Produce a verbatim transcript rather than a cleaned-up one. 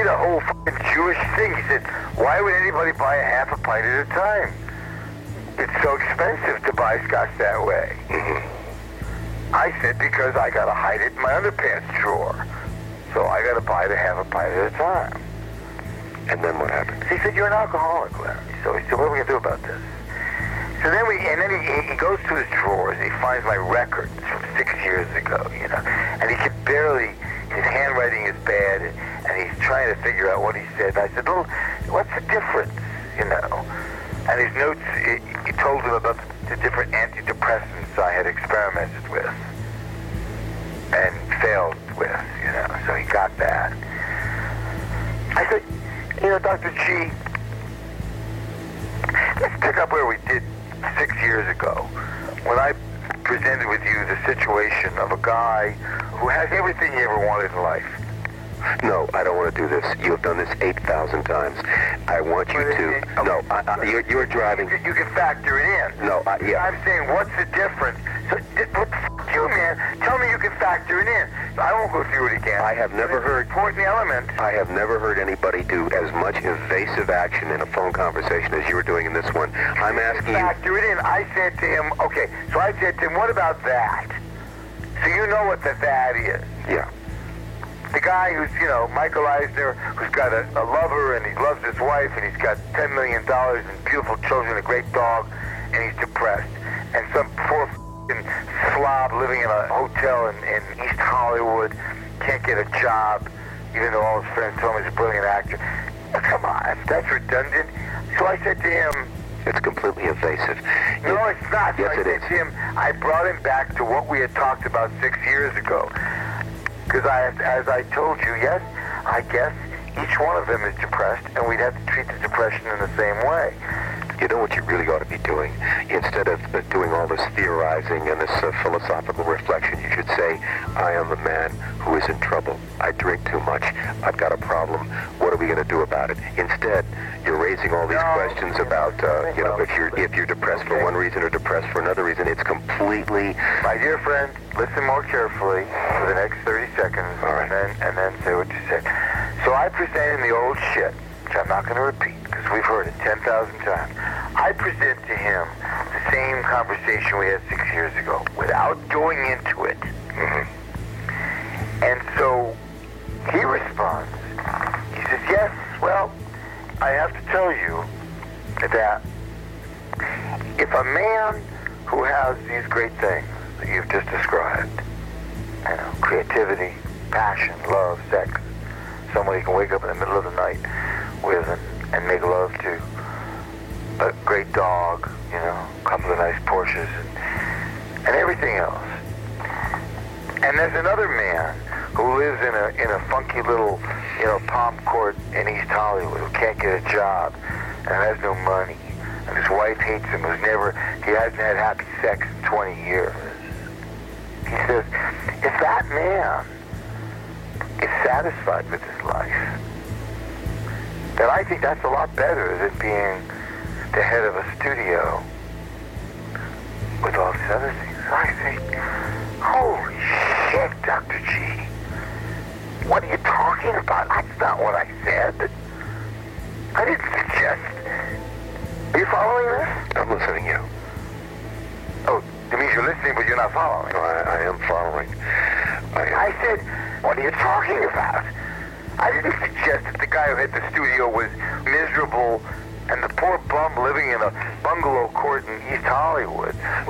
a whole fucking Jewish thing. He said, why would anybody buy a half a pint at a time? It's so expensive to buy scotch that way. Mm-hmm. I said, because I got to hide it in my underpants drawer. So I got to buy the half a pint at a time. And then what happened? He said, you're an alcoholic, Larry. So he said, what are we going to do about this? So then we, and then he, he goes to his drawers and he finds my records from six years ago, you know. And he can barely, his handwriting is bad, and, and he's trying to figure out what he said. And I said, well, what's the difference, you know? And his notes, he, he told him about the, the different antidepressants I had experimented with and failed with, you know. So he got that. I said, you know, Doctor G, let's pick up where we did six years ago, when I presented with you the situation of a guy who has everything he ever wanted in life. No, I don't want to do this. You have done this eight thousand times. I want you to... Okay. No, I, I, you're, you're driving... You, you can factor it in. No, I, yeah. I'm saying, what's the difference? So, what the f*** you, man? Tell me you can factor it in. I won't go through it again. I have never heard... Important element. I have never heard anybody do as much evasive action in a phone conversation as you were doing in this one. I'm asking you... Factor it in. I said to him, okay, so I said to him, what about that? So you know what the that is. Yeah. The guy who's, you know, Michael Eisner, who's got a, a lover and he loves his wife and he's got ten million dollars and beautiful children, a great dog, and he's depressed. And some poor f***ing slob living in a hotel in, in East Hollywood can't get a job, even though all his friends told him he's a brilliant actor. Now, come on, that's redundant. So I said to him... It's completely evasive. No, it's not. Yes, so I it said is. to him, I brought him back to what we had talked about six years ago. Because I, as I told you, yes, I guess each one of them is depressed, and we'd have to treat the depression in the same way. You know what you really ought to be doing? Instead of uh, doing all this theorizing and this uh, philosophical reflection, you should say, I am a man who is in trouble. I drink too much. I've got a problem. What are we going to do about it? Instead, you're raising all these No, questions about, uh, you know, if you're if you're depressed for one reason or depressed for another reason. It's completely... My dear friend, listen more carefully for the next thirty seconds, All right. and then and then say what you said. So I present him the old shit, which I'm not going to repeat, because we've heard it ten thousand times. I present to him the same conversation we had six years ago, without going into it. Mm-hmm. And so he responds. He says, yes, well, I have to tell you that if a man who has these great things that you've just described, you know, creativity, passion, love, sex, somebody can wake up in the middle of the night with and, and make love to a great dog, you know, a couple of nice Porsches, and, and everything else. And there's another man who lives in a in a funky little, you know, palm court in East Hollywood, who can't get a job and has no money, and his wife hates him, who's never, he hasn't had happy sex in twenty years. He says, if that man is satisfied with his life, then I think that's a lot better than being the head of a studio with all these other things. I think, holy shit, Doctor G. What are you talking about? That's not what I said. I didn't suggest. Are you following this? I'm listening to you. Oh, it means you're listening, but you're not following. No, I, I am following. I, am. I said, what are you talking about? I didn't suggest that the guy who had the studio was miserable and the poor bum living in a bungalow court in East Hollywood